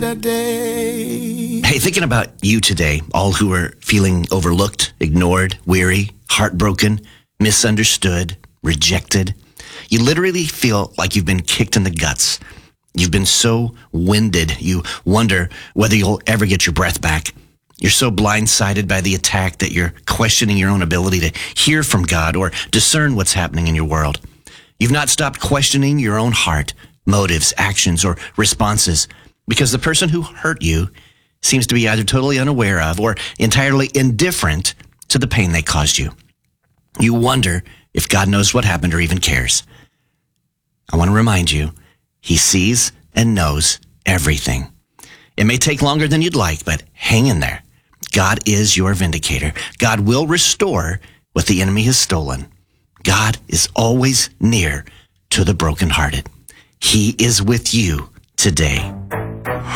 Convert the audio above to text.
day. Hey, thinking about you today, all who are feeling overlooked, ignored, weary, heartbroken, misunderstood, rejected. You literally feel like you've been kicked in the guts. You've been so winded, you wonder whether you'll ever get your breath back. You're so blindsided by the attack that you're questioning your own ability to hear from God or discern what's happening in your world. You've not stopped questioning your own heart, motives, actions, or responses because the person who hurt you seems to be either totally unaware of or entirely indifferent to the pain they caused you. You wonder if God knows what happened or even cares. I want to remind you, He sees and knows everything. It may take longer than you'd like, but hang in there. God is your vindicator. God will restore what the enemy has stolen. God is always near to the brokenhearted. He is with you today.